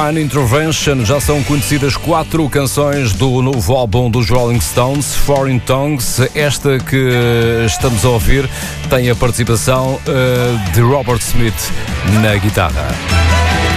Divine Intervention. Já são conhecidas 4 canções do novo álbum dos Rolling Stones, Foreign Tongues. Esta que estamos a ouvir tem a participação de Robert Smith na guitarra.